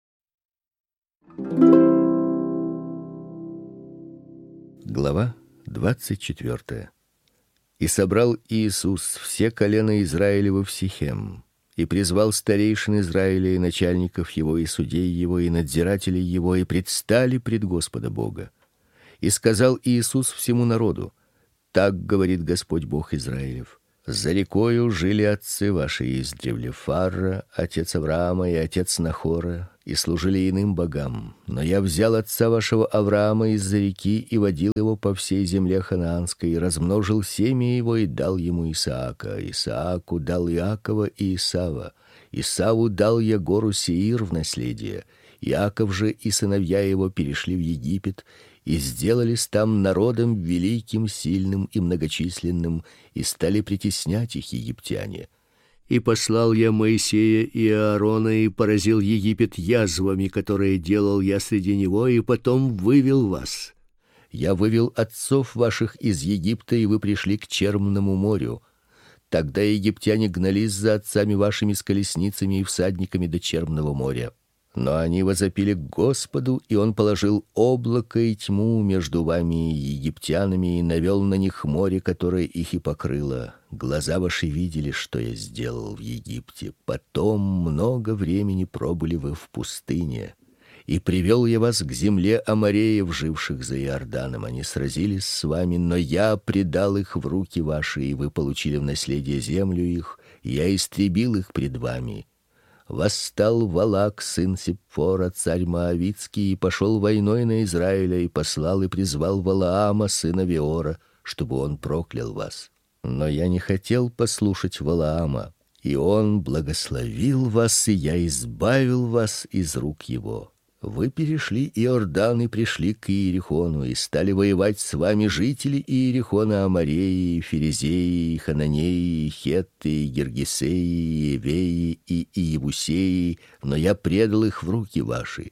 S2: Глава двадцать четвёртая. И собрал Иисус все колена Израилевы в Сихем, и призвал старейшин Израиля и начальников его, и судей его, и надзирателей его, и предстали пред Господа Бога. И сказал Иисус всему народу: так говорит Господь Бог Израилев: За рекою жили отцы ваши издревле: Фарра, отец Авраама, и отец Нахора, и служили иным богам. Но я взял отца вашего Авраама из-за реки и водил его по всей земле ханаанской, и размножил семя его и дал ему Исаака. Исааку дал Иакова и Исава. Исаву дал я гору Сеир в наследие. Иаков же и сыновья его перешли в Египет и сделались там народом великим, сильным и многочисленным, и стали притеснять их египтяне.
S1: И послал я Моисея и Аарона, и поразил Египет язвами, которые делал я среди него, и потом вывел вас.
S2: Я вывел отцов ваших из Египта, и вы пришли к Черному морю. Тогда египтяне гнались за отцами вашими с колесницами и всадниками до Черного моря. Но они возопили к Господу, и он положил облако и тьму между вами и египтянами, и навел на них море, которое их и покрыло. Глаза ваши видели, что я сделал в Египте. Потом много времени пробыли вы в пустыне. И привел я вас к земле амореев, живших за Иорданом. Они сразились с вами, но я предал их в руки ваши, и вы получили в наследие землю их. Я истребил их пред вами. Восстал Валак, сын Сипфора, царь Моавитский, и пошел войной на Израиля, и послал и призвал Валаама, сына Веора, чтобы он проклял вас. Но я не хотел послушать Валаама, и он благословил вас, и я избавил вас из рук его. Вы перешли Иордан и пришли к Иерихону, и стали воевать с вами жители Иерихона: Амореи, Ферезеи, Хананеи, Хетты, Гергесеи, Евеи и Иебусеи, но я предал их в руки ваши.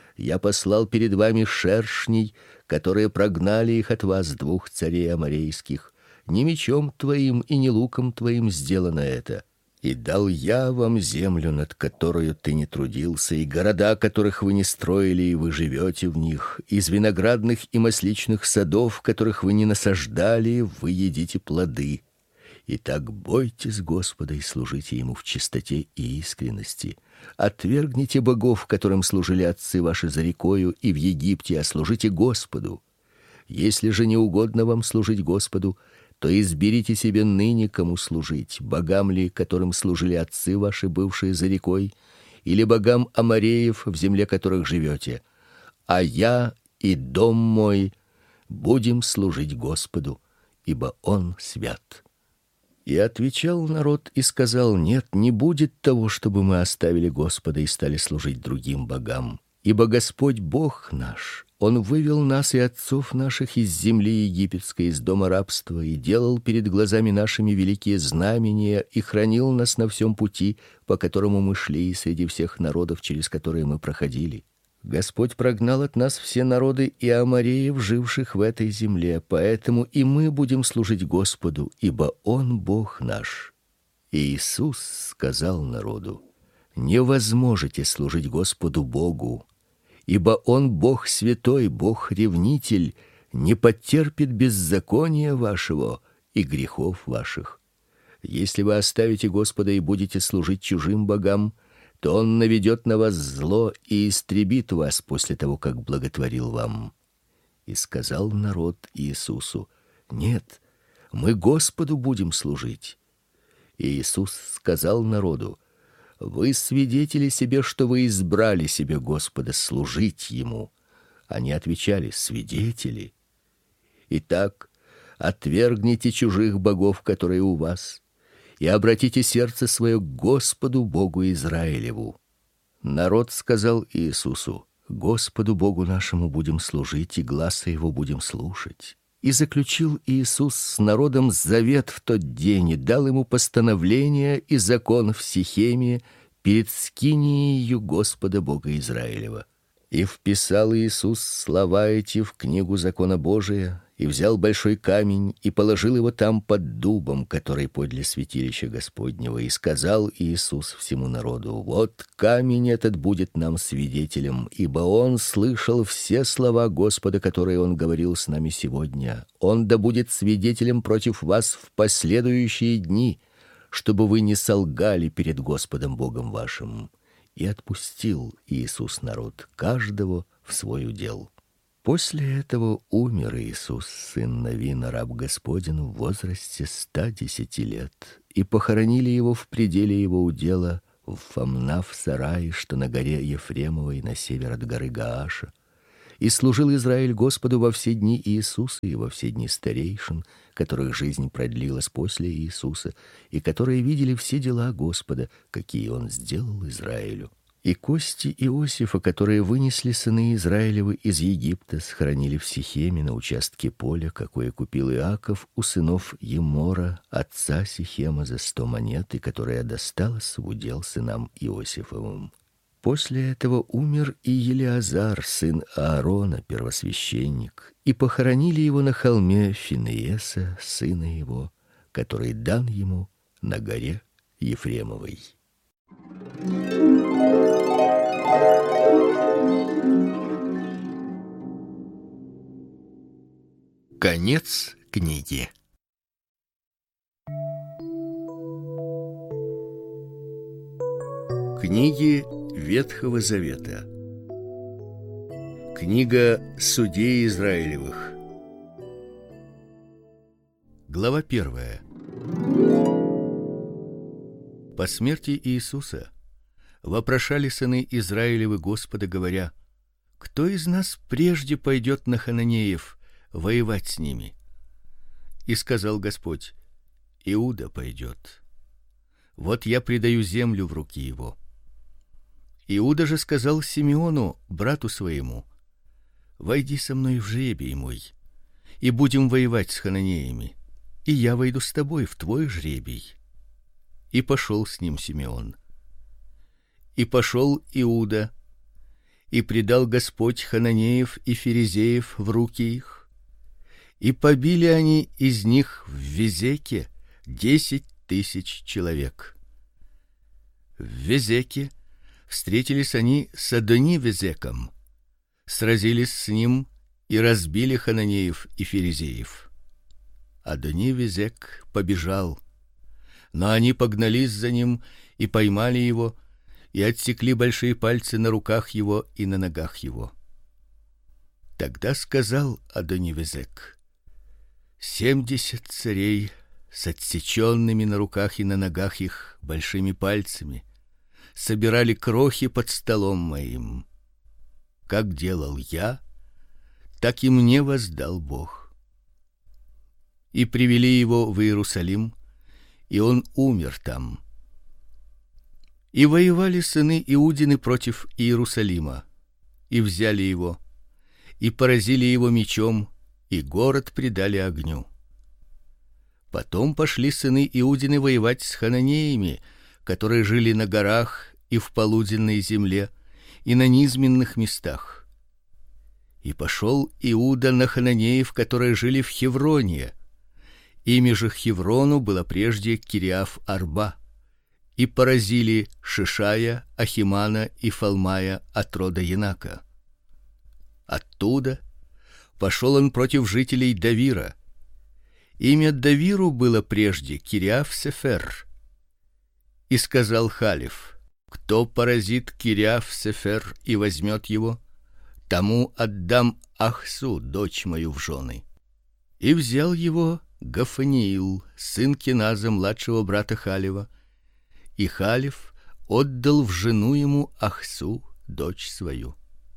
S2: Я послал перед вами шершней, которые прогнали их от вас, двух царей аморейских. Не мечом твоим и не луком твоим сделано это. И дал я вам землю, над которой ты не трудился, и города, которых вы не строили, и вы живете в них, из виноградных и масличных садов, которых вы не насаждали, вы едите плоды. Итак, бойтесь Господа и служите ему в чистоте и искренности. Отвергните богов, которым служили отцы ваши за рекою и в Египте, а служите Господу. Если же не угодно вам служить Господу, то изберите себе ныне, кому служить: богам ли, которым служили отцы ваши, бывшие за рекой, или богам амореев, в земле которых живете. А я и дом мой будем служить Господу, ибо Он свят». И отвечал народ и сказал: «Нет, не будет того, чтобы мы оставили Господа и стали служить другим богам. Ибо Господь Бог наш, Он вывел нас и отцов наших из земли египетской, из дома рабства, и делал перед глазами нашими великие знамения, и хранил нас на всем пути, по которому мы шли, среди всех народов, через которые мы проходили. Господь прогнал от нас все народы и амореев, живших в этой земле, поэтому и мы будем служить Господу, ибо Он Бог наш». И Иисус сказал народу: «Не возможете служить Господу Богу, ибо Он Бог святой, Бог ревнитель, не потерпит беззакония вашего и грехов ваших. Если вы оставите Господа и будете служить чужим богам, то Он наведет на вас зло и истребит вас после того, как благотворил вам». И сказал народ Иисусу: «Нет, мы Господу будем служить». И Иисус сказал народу: «Вы свидетели себе, что вы избрали себе Господа служить Ему». Они отвечали: «Свидетели». Итак, отвергните чужих богов, которые у вас, и обратите сердце свое к Господу Богу Израилеву». Народ сказал Иисусу: «Господу Богу нашему будем служить, и гласа Его будем слушать». И заключил Иисус с народом завет в тот день, и дал ему постановление и закон в Сихеме перед скинией Господа Бога Израилева. И вписал Иисус слова эти в книгу закона Божия, и взял большой камень и положил его там под дубом, который подле святилища Господнего, и сказал Иисус всему народу: «Вот камень этот будет нам свидетелем, ибо он слышал все слова Господа, которые он говорил с нами сегодня. Он да будет свидетелем против вас в последующие дни, чтобы вы не солгали перед Господом Богом вашим». И отпустил Иисус народ, каждого в свой удел. После этого умер Иисус, сын Навина, раб Господень, в возрасте ста десяти лет, и похоронили его в пределе его удела в Фамна в сарае, что на горе Ефремовой на север от горы Гааша. И служил Израиль Господу во все дни Иисуса и во все дни старейшин, которых жизнь продлилась после Иисуса, и которые видели все дела Господа, какие Он сделал Израилю. И кости Иосифа, которые вынесли сыны Израилевы из Египта, сохранили в Сихеме на участке поля, какое купил Иаков у сынов Емора, отца Сихема, за сто монет, и которое досталось в удел сынам Иосифовым. После этого умер и Елиазар, сын Аарона, первосвященник, и похоронили его на холме Финееса, сына его, который дан ему на горе Ефремовой.
S1: Конец книги. Книги Ветхого Завета. Книга Судей Израилевых. Глава первая. По смерти Иисуса вопрошали сыны Израилевы Господа, говоря: кто из нас прежде пойдет на хананеев воевать с ними? И сказал Господь: Иуда пойдет. Вот я предаю землю в руки его. Иуда же сказал Симеону, брату своему: войди со мной в жребий мой, и будем воевать с хананеями, и я войду с тобой в твой жребий. И пошел с ним Симеон. И пошел Иуда, и предал Господь хананеев и ферезеев в руки их, и побили они из них в Везеке десять тысяч человек. В Везеке встретились они с Адони-Везеком, сразились с ним и разбили хананеев и ферезеев. Адони-Везек побежал, но они погнались за ним и поймали его, и отсекли большие пальцы на руках его и на ногах его. Тогда сказал Адони-Везек: семьдесят царей с отсеченными на руках и на ногах их большими пальцами собирали крохи под столом моим. Как делал я, так и мне воздал Бог. И привели его в Иерусалим, и он умер там. И воевали сыны Иудины против Иерусалима, и взяли его, и поразили его мечом, и город предали огню. Потом пошли сыны Иудины воевать с хананеями, которые жили на горах и в полуденной земле, и на низменных местах. И пошел Иуда на хананеев, которые жили в Хевроне. Имя же Хеврону было прежде Кириаф-Арба. И поразили Шишая, Ахимана и Фалмая от рода Янака. Оттуда пошел он против жителей Давира. Имя Давиру было прежде Кириаф-Сефер. И сказал Халев: кто поразит Кириаф-Сефер и возьмет его, тому отдам Ахсу, дочь мою, в жены. И взял его Гафаниил, сын Киназа, младшего брата Халева, и Халев отдал в жену ему Ахсу, дочь свою.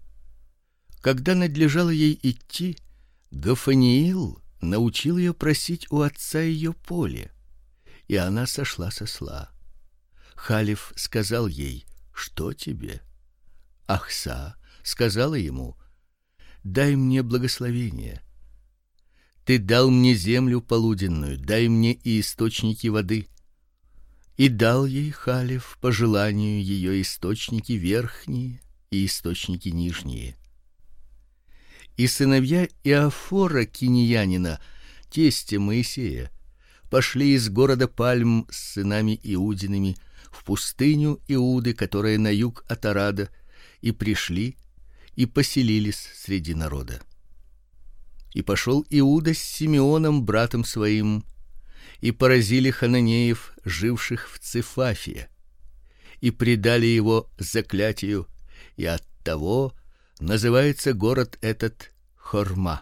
S1: Когда надлежало ей идти, Гафаниил научил ее просить у отца ее поле, и она сошла с осла. Халев сказал ей: что тебе? Ахса сказала ему: дай мне благословение. Ты дал мне землю полуденную, дай мне и источники воды. И дал ей Халев по желанию ее источники верхние и источники нижние. И сыновья Иофора киньянина, тестя Моисея, пошли из города Пальм с сынами Иудиными в пустыню Иуды, которая на юг от Арада, и пришли и поселились среди народа. И пошел Иуда с Симеоном, братом своим, и поразили хананеев, живших в Цифафе, и предали его заклятию, и оттого называется город этот
S2: Хорма.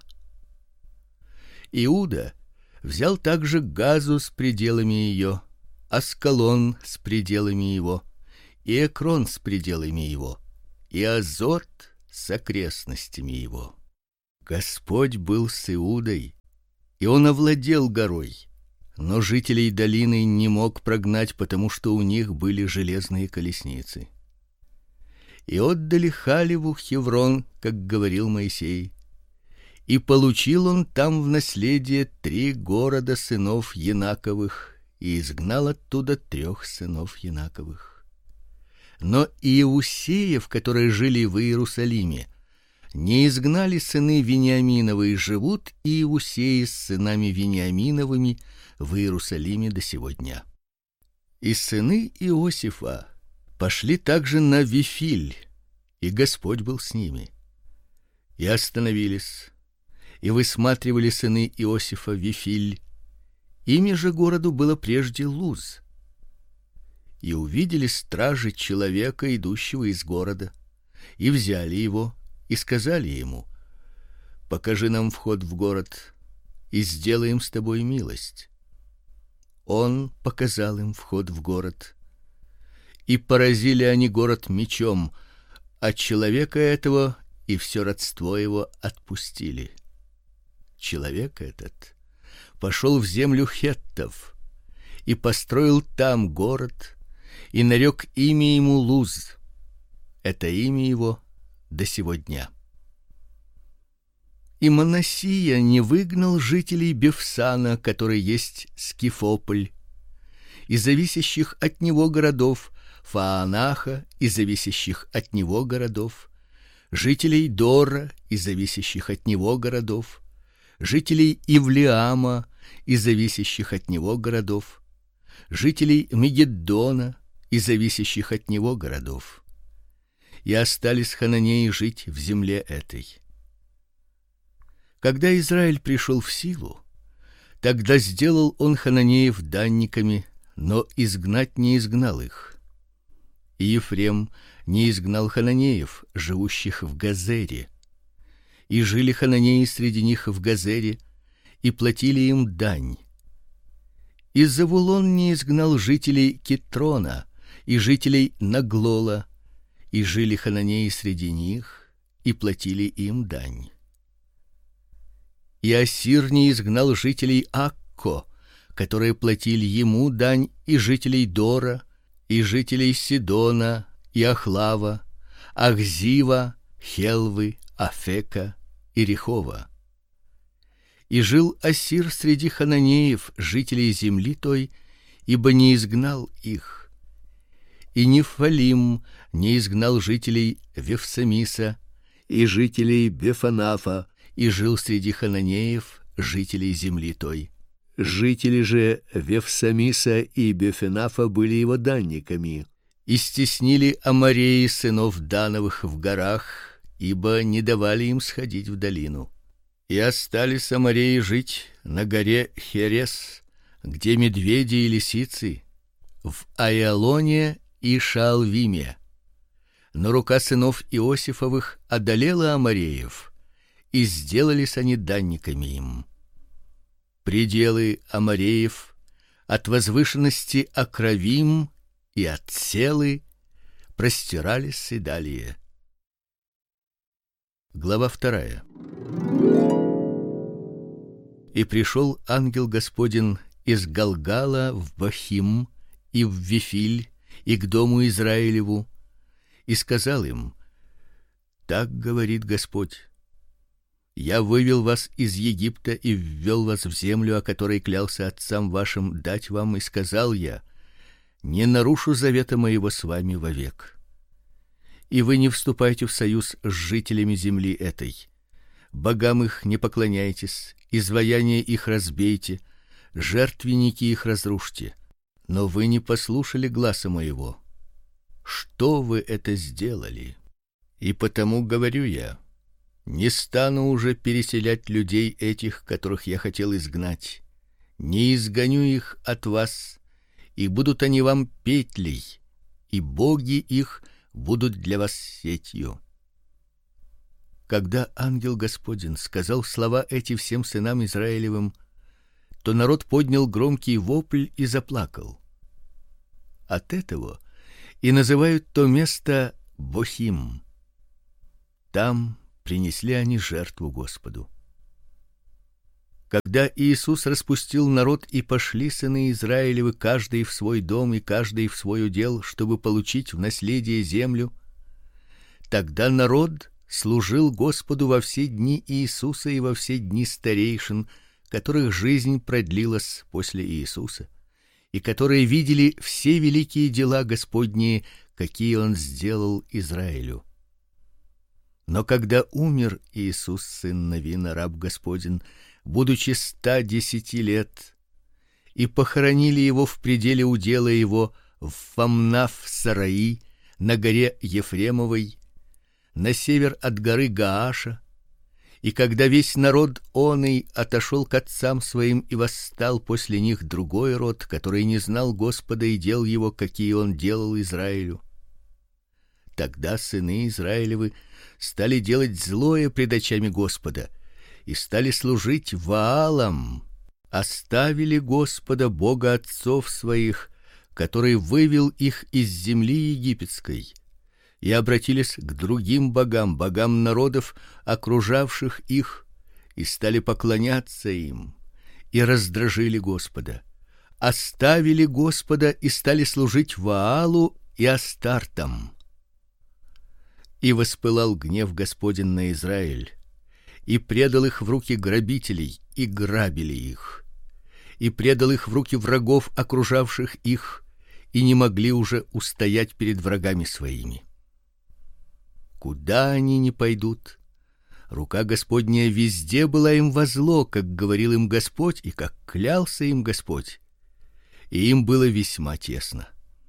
S2: Иуда взял также Газу с пределами ее, Аскалон с пределами его, и Экрон с пределами его, и Азот с окрестностями его. Господь был с Иудой, и он овладел горой, но жителей долины не мог прогнать, потому что у них были железные колесницы. И отдали Халеву Хеврон, как говорил Моисей, и получил он там в наследие три города сынов Янаковых, и изгнал оттуда трех сынов Янаковых. Но Иеусеев, которые жили в Иерусалиме, не изгнали сыны Вениаминовы, и живут Иеусеи с сынами Вениаминовыми в Иерусалиме до сего дня. И сыны Иосифа пошли также на Вифиль, и Господь был с ними. И остановились, и высматривали сыны Иосифа Вифиль. Имя же городу было прежде Луз. И увидели стражи человека, идущего из города, и взяли его, и сказали ему: покажи нам вход в город, и сделаем с тобой милость. Он показал им вход в город, и поразили они город мечом, а человека этого и все родство его отпустили. Человек этот пошел в землю хеттов и построил там город, и нарек имя ему Луз. Это имя его до сего дня. И Манассия не выгнал жителей Бефсана, который есть Скифополь, и зависящих от него городов Фаанаха и зависящих от него городов, жителей Дора и зависящих от него городов, жителей Ивлеама и зависящих от него городов, жителей Мегиддона и зависящих от него городов. И остались хананеи жить в земле этой. Когда Израиль пришел в силу, тогда сделал он хананеев данниками, но изгнать не изгнал их. И Ефрем не изгнал хананеев, живущих в Газере. И жили хананеи среди них в Газере, и платили им дань. И Завулон не изгнал жителей Китрона и жителей Наглола, и жили хананеи среди них, и платили им дань. И Ассир не изгнал жителей Акко, которые платили ему дань, и жителей Дора, и жителей Сидона, и Ахлава, Ахзива, Хелвы, Афека и Рехова. И жил Ассир среди хананеев, жителей земли той, ибо не изгнал их. И Нефалим не изгнал жителей Вефсамиса и жителей Бефанафа, и жил среди хананеев, жителей земли той. Жители же Вефсамиса и Бефанафа были его данниками. И стеснили амореи сынов Дановых в горах, ибо не давали им сходить в долину. И остались амореи жить на горе Херес, где медведи и лисицы, в Аялоне и Шаалвиме. Но рука сынов Иосифовых одолела амореев, и сделались они данниками им. Пределы амореев от возвышенности Акравим и от Селы простирались и далее. Глава вторая. И пришел ангел Господень из Галгала в Бахим и в Вифиль и к дому Израилеву, и сказал им: так говорит Господь: я вывел вас из Египта и ввел вас в землю, о которой клялся отцам вашим дать вам, и сказал я: не нарушу завета моего с вами вовек. И вы не вступайте в союз с жителями земли этой. Богам их не поклоняйтесь, изваяния их разбейте, жертвенники их разрушьте. Но вы не послушали гласа моего. Что вы это сделали? И потому говорю я: не стану уже переселять людей этих, которых я хотел изгнать. Не изгоню их от вас, и будут они вам петлей, и боги их будут для вас сетью. Когда ангел Господень сказал слова эти всем сынам Израилевым, то народ поднял громкий вопль и заплакал. От этого и называют то место Бохим. Там принесли они жертву Господу. Когда Иисус распустил народ, и пошли сыны Израилевы каждый в свой дом и каждый в свой удел, чтобы получить в наследие землю, тогда народ служил Господу во все дни Иисуса и во все дни старейшин, которых жизнь продлилась после Иисуса, и которые видели все великие дела Господние, какие он сделал Израилю. Но когда умер Иисус сын Навина, раб Господень, будучи ста десяти лет, и похоронили его в пределе удела его в Фамнав-Сараи, на горе Ефремовой, на север от горы Гааша, и когда весь народ оный отошел к отцам своим, и восстал после них другой род, который не знал Господа и дел его, какие он делал Израилю, тогда сыны Израилевы стали делать злое пред очами Господа и стали служить Ваалам, оставили Господа Бога отцов своих, который вывел их из земли египетской, и обратились к другим богам, богам народов, окружавших их, и стали поклоняться им, и раздражили Господа. Оставили Господа и стали служить Ваалу и Астартам. И воспылал гнев Господень на Израиль, и предал их в руки грабителей, и грабили их, и предал их в руки врагов, окружавших их, и не могли уже устоять перед врагами своими. Куда они ни пойдут, рука Господня везде была им во зло, как говорил им Господь и как клялся им Господь, и им было весьма тесно.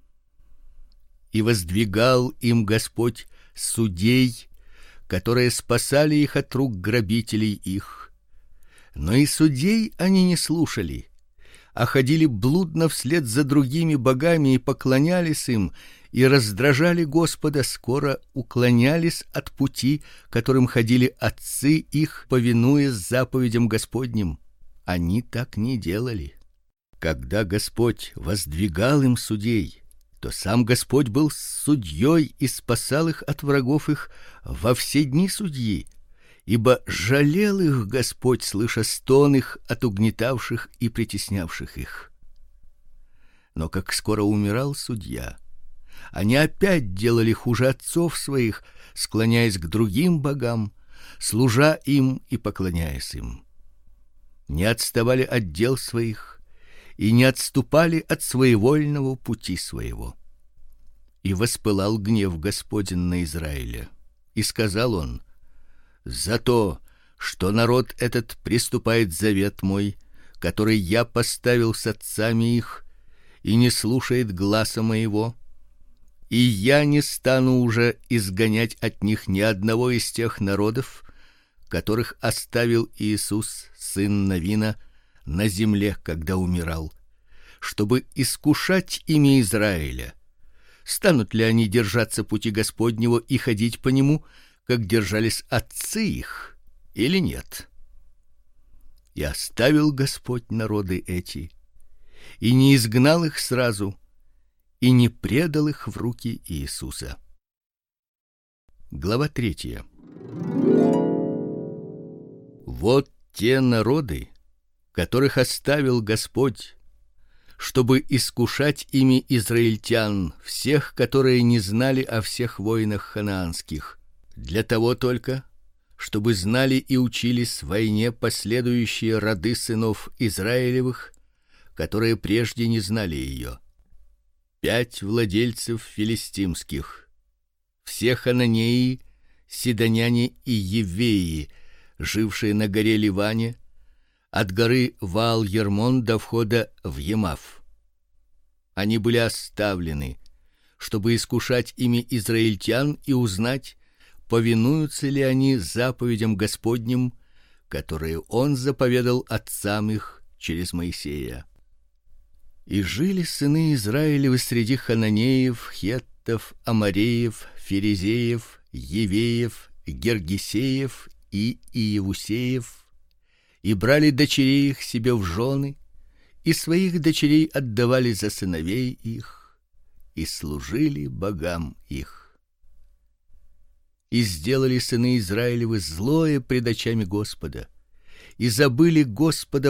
S2: И воздвигал им Господь судей, которые спасали их от рук грабителей их. Но и судей они не слушали, а ходили блудно вслед за другими богами и поклонялись им, и раздражали Господа, скоро уклонялись от пути, которым ходили отцы их, повинуясь заповедям Господним. Они так не делали. Когда Господь воздвигал им судей, то сам Господь был судьей и спасал их от врагов их во все дни судьи, ибо жалел их Господь, слыша стон их от угнетавших и притеснявших их. Но как скоро умирал судья, они опять делали хуже отцов своих, склоняясь к другим богам, служа им и поклоняясь им. Не отставали от дел своих и не отступали от своевольного пути своего. И воспылал гнев Господень на Израиля, и сказал он: за то, что народ этот приступает завет мой, который я поставил с отцами их, и не слушает гласа моего, и я не стану уже изгонять от них ни одного из тех народов, которых оставил Иисус сын Навина на земле, когда умирал, чтобы искушать ими Израиля. Станут ли они держаться пути Господнего и ходить по нему, как держались отцы их, или нет? И оставил Господь народы эти, и не изгнал их сразу, и не предал их в руки Иисуса. Глава третья. Вот те народы, которых оставил Господь, чтобы искушать ими израильтян, всех, которые не знали о всех войнах ханаанских, для того только, чтобы знали и учились войне последующие роды сынов Израилевых, которые прежде не знали ее. Пять владельцев филистимских, все хананеи, сидоняне и евеи, жившие на горе Ливане, от горы Ваал-Ермон до входа в Емав. Они были оставлены, чтобы искушать ими израильтян и узнать, повинуются ли они заповедям Господним, которые он заповедал отцам их через Моисея. И жили сыны Израилевы среди хананеев, хеттов, амореев, ферезеев, евеев Гергесеев и Иевусеев, и брали дочерей их себе в жены, и своих дочерей отдавали за сыновей их, и служили богам их. И сделали сыны Израилевы злое пред очами Господа, и забыли Господа